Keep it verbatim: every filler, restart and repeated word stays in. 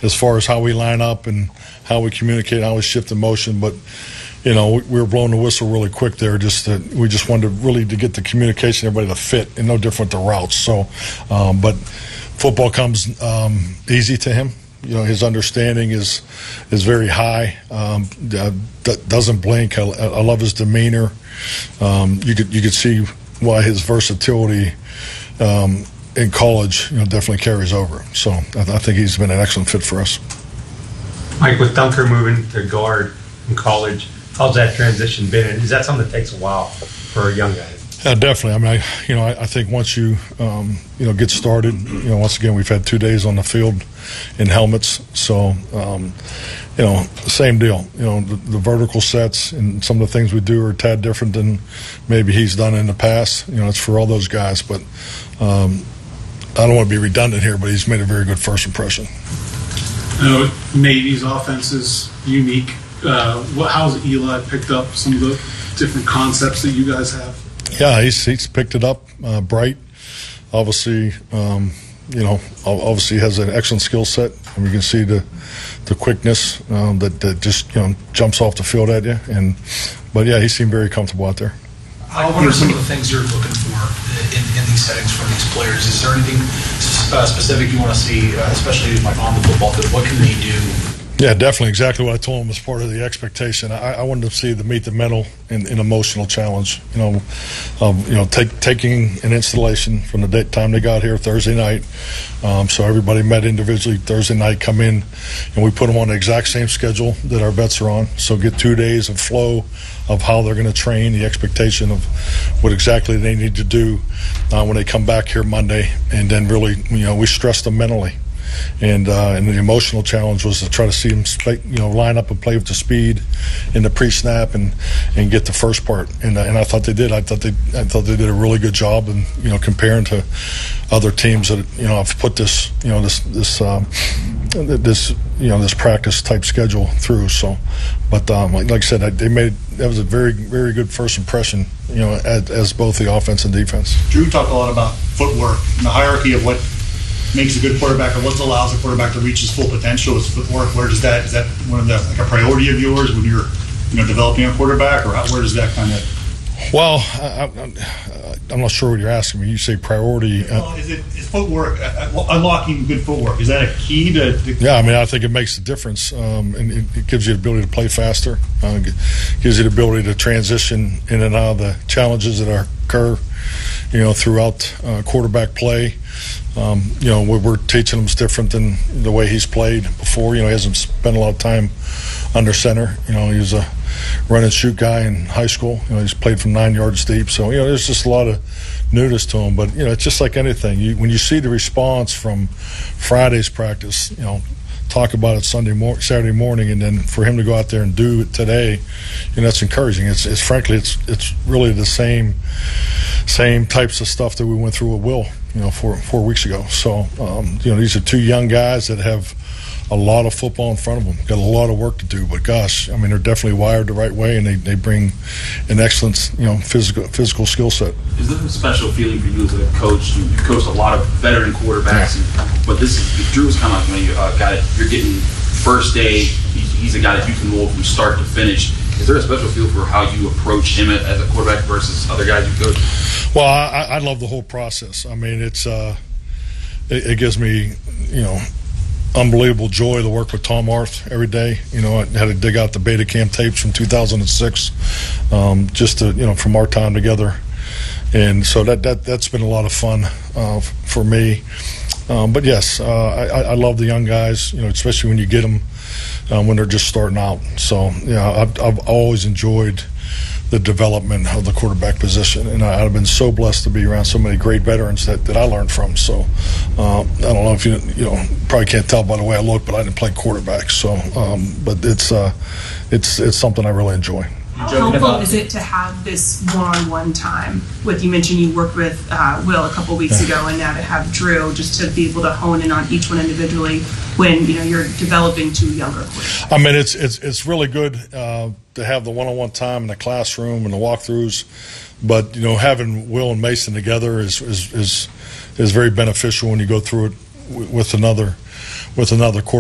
as far as how we line up and how we communicate, how we shift in motion. But you know, we, we were blowing the whistle really quick there. Just to, we just wanted to really to get the communication, everybody to fit, and no different the routes. So, um, but football comes um, easy to him. You know, his understanding is is very high. Um, uh, doesn't blink. I, I love his demeanor. Um, you could you could see why his versatility um, in college, you know, definitely carries over. So I, I think he's been an excellent fit for us. Mike, with Dunker moving to guard in college, how's that transition been? And is that something that takes a while for a young guy? Yeah, definitely. I mean, I, you know, I, I think once you, um, you know, get started, you know, once again, we've had two days on the field in helmets. So, um, you know, same deal. You know, the, the vertical sets and some of the things we do are a tad different than maybe he's done in the past. You know, it's for all those guys. But um, I don't want to be redundant here, but he's made a very good first impression. I know Navy's offense is unique. Uh, what, how's Eli picked up some of the different concepts that you guys have? Yeah, he's he's picked it up. Uh, bright, obviously, um, you know, obviously has an excellent skill set, and we can see the the quickness um, that that just you know jumps off the field at you. And but yeah, he seemed very comfortable out there. What are some of the things you're looking for in, in these settings from these players? Is there anything uh, specific you want to see, uh, especially like on the football field? What can they do? Yeah, definitely. Exactly what I told him as part of the expectation. I, I wanted to see the meet the mental and, and emotional challenge. You know, um, you know, take, taking an installation from the day, time they got here Thursday night. Um, so everybody met individually Thursday night, come in, and we put them on the exact same schedule that our vets are on. So get two days of flow of how they're going to train, the expectation of what exactly they need to do uh, when they come back here Monday, and then really, you know, we stress them mentally. And uh, and the emotional challenge was to try to see them, you know, line up and play with the speed in the pre-snap and, and get the first part. And uh, and I thought they did. I thought they I thought they did a really good job. And you know, comparing to other teams that you know have put this you know this this um, this you know this practice type schedule through. So, but um, like, like I said, I, they made that was a very very good first impression. You know, as, as both the offense and defense. Drew talked a lot about footwork and the hierarchy of what makes a good quarterback, or what allows a quarterback to reach his full potential is footwork. Where does that, is that one of the, like a priority of yours when you're, you know, developing a quarterback, or how, where does that kind of? Well, I, I, I'm not sure what you're asking me. You say priority. Well, is it is footwork, uh, unlocking good footwork, is that a key to? to yeah, I mean, I think it makes a difference, um, and it, it gives you the ability to play faster. Uh, gives you the ability to transition in and out of the challenges that occur, you know, throughout uh, quarterback play. Um, you know, what we're teaching him is different than the way he's played before. You know, he hasn't spent a lot of time under center. You know, he was a run and shoot guy in high school. You know, he's played from nine yards deep. So, you know, there's just a lot of newness to him. But, you know, it's just like anything. You, when you see the response from Friday's practice, you know, talk about it Sunday mor- Saturday morning, and then for him to go out there and do it today, you know, that's encouraging. It's, it's frankly, it's it's really the same same types of stuff that we went through with Will, you know, four four weeks ago. So, um, you know, these are two young guys that have a lot of football in front of them, got a lot of work to do. But gosh, I mean, they're definitely wired the right way, and they, they bring an excellent, you know, physical physical skill set. Is there a special feeling for you as a coach? You coached a lot of veteran quarterbacks, yeah. and, but this is Drew's kind of like when you uh, got it. You're getting first day. He's, he's a guy that you can mold from start to finish. Is there a special feel for how you approach him as a quarterback versus other guys you coach? Well, I, I love the whole process. I mean, it's uh, it, it gives me, you know, unbelievable joy to work with Tom Arth every day. You know, I had to dig out the beta camp tapes from two thousand six, um, just to, you know, from our time together. And so that, that, that's been a lot of fun uh, for me. Um, but yes, uh, I, I love the young guys, you know, especially when you get them um, when they're just starting out. So, yeah, I've, I've always enjoyed the development of the quarterback position, and I, I've been so blessed to be around so many great veterans that, that I learned from. So uh, I don't know if you you know probably can't tell by the way I look, but I didn't play quarterback. So, um, but it's uh, it's it's something I really enjoy. How helpful is it to have this one-on-one time? With, you mentioned you worked with uh, Will a couple weeks ago, and now to have Drew, just to be able to hone in on each one individually when you know you're developing two younger players. I mean, it's it's it's really good uh, to have the one-on-one time in the classroom and the walkthroughs, but you know having Will and Mason together is is is, is very beneficial when you go through it w- with another with another quarterback.